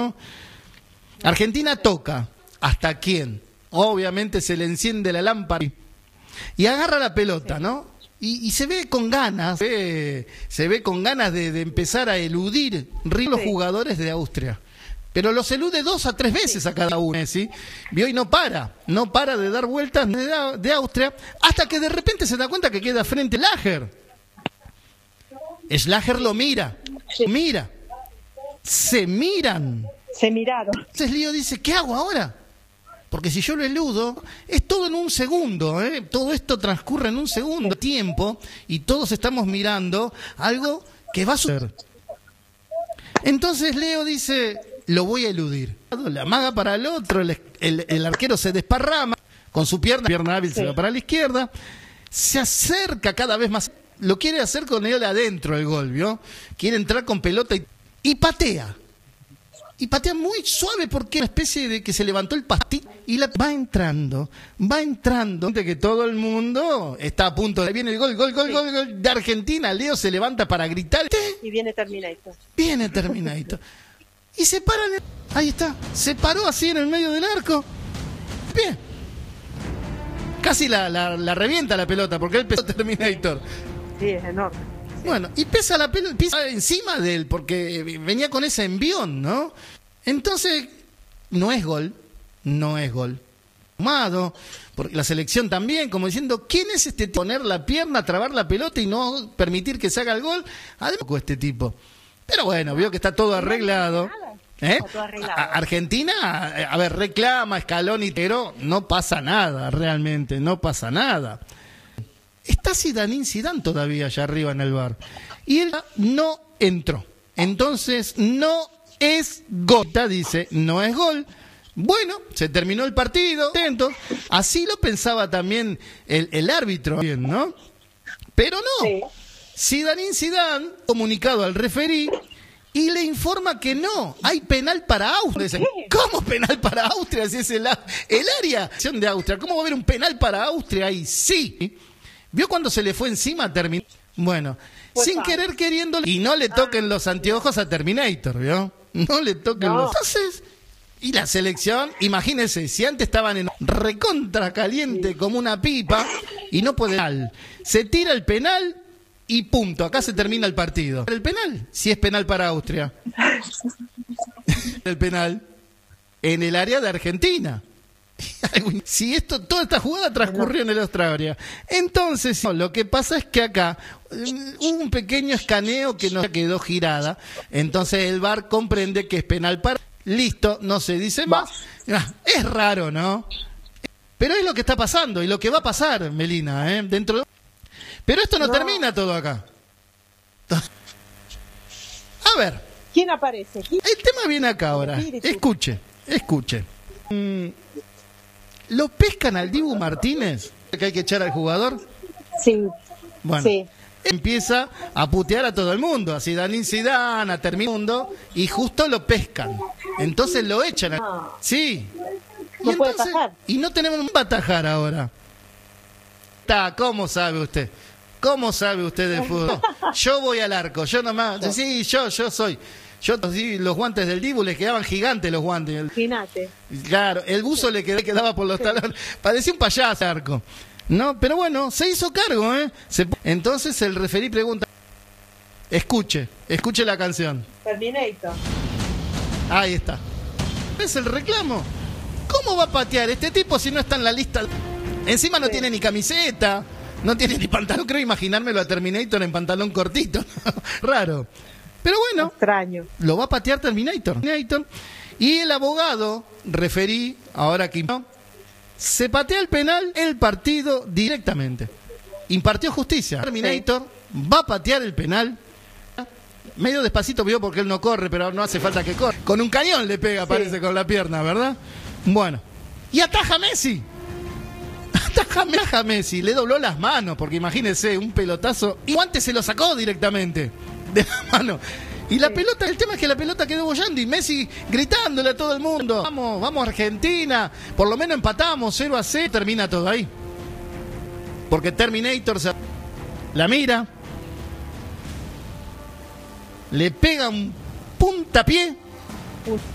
Argentina toca. ¿Hasta quién? Obviamente se le enciende la lámpara y agarra la pelota, ¿no? Y se ve con ganas, se ve con ganas de empezar a eludir los jugadores de Austria. Pero los elude 2 a 3 veces a cada uno, ¿sí? Vio y no para de dar vueltas de Austria, hasta que de repente se da cuenta que queda frente a Schlager. Schlager lo mira, se miran. Se miraron. Entonces Leo dice, ¿qué hago ahora? Porque si yo lo eludo, es todo en un segundo, ¿eh? Todo esto transcurre en un segundo de tiempo y todos estamos mirando algo que va a suceder. Entonces Leo dice, lo voy a eludir. La amaga para el otro, el arquero se desparrama con su pierna hábil, se va para la izquierda, se acerca cada vez más, lo quiere hacer con él adentro el gol, ¿vio? Quiere entrar con pelota y patea. Y patea muy suave porque es una especie de que se levantó el pastín y va entrando. Que todo el mundo está a punto de... Viene el gol de Argentina. Leo se levanta para gritar. Y viene Terminator. Y se para... Ahí está. Se paró así en el medio del arco. Bien. Casi la revienta la pelota porque él pesó Terminator. Sí, es enorme. Bueno, y pesa la pelota, pisa encima de él, porque venía con ese envión, ¿no? Entonces, no es gol. Tomado, porque la selección también, como diciendo, ¿quién es este tipo? Poner la pierna, trabar la pelota y no permitir que se haga el gol. Además, este tipo. Pero bueno, vio que está todo arreglado. Argentina, a ver, reclama, Scaloni, pero no pasa nada, realmente, no pasa nada. Está Zidane todavía allá arriba en el bar. Y él no entró. Entonces, no es gol. Dice, no es gol. Bueno, se terminó el partido. Atentos. Así lo pensaba también el árbitro, ¿no? Pero no. Zidane, comunicado al referí, y le informa que no, hay penal para Austria. Dice, ¿cómo penal para Austria? Si es el área de Austria. ¿Cómo va a haber un penal para Austria ahí? Sí. ¿Vio cuando se le fue encima? Terminó. Bueno, sin querer queriendo. Y no le toquen los anteojos a Terminator, ¿vio? No le toquen los. Entonces, y la selección, imagínense, si antes estaban en recontra caliente como una pipa y no puede. Se tira el penal y punto. Acá se termina el partido. El penal, si es penal para Austria. El penal en el área de Argentina. Si toda esta jugada transcurrió en el Austria. Entonces, lo que pasa es que acá hubo un pequeño escaneo que no quedó girada. Entonces el VAR comprende que es penal para... Listo, no se dice más. Es raro, ¿no? Pero es lo que está pasando y lo que va a pasar, Melina, dentro de... Pero esto no termina todo acá. A ver. ¿Quién aparece? El tema viene acá ahora. Escuche. ¿Lo pescan al Dibu Martínez? ¿Que hay que echar al jugador? Sí. Bueno, empieza a putear a todo el mundo, a Zidane, a Termimundo, y justo lo pescan. Entonces lo echan. Sí. No puede atajar. Y no tenemos un atajar ahora. ¿Cómo sabe usted? ¿Cómo sabe usted de fútbol? Yo voy al arco, yo nomás. Sí, yo soy. Los guantes del Dibu les quedaban gigantes los guantes. Imagínate. Claro, el buzo le quedaba por los talones. Parecía un payaso arco. No, pero bueno, se hizo cargo, Entonces el referí pregunta. Escuche la canción. Terminator. Ahí está. Es el reclamo. ¿Cómo va a patear este tipo si no está en la lista? Encima no tiene ni camiseta, no tiene ni pantalón. Creo imaginármelo a Terminator en pantalón cortito. Raro. Pero bueno, extraño. Lo va a patear Terminator. Y el abogado, referí, ahora que se patea el penal, el partido directamente. Impartió justicia. Terminator va a patear el penal. Medio despacito vio porque él no corre, pero no hace falta que corra. Con un cañón le pega, parece, con la pierna, ¿verdad? Bueno. Y ataja Messi. Ataja Messi. Le dobló las manos, porque imagínese, un pelotazo. Y antes se lo sacó directamente de la mano. Y la pelota, el tema es que la pelota quedó bollando y Messi gritándole a todo el mundo, vamos Argentina, por lo menos empatamos 0-0, termina todo ahí. Porque Terminator la mira, le pega un puntapié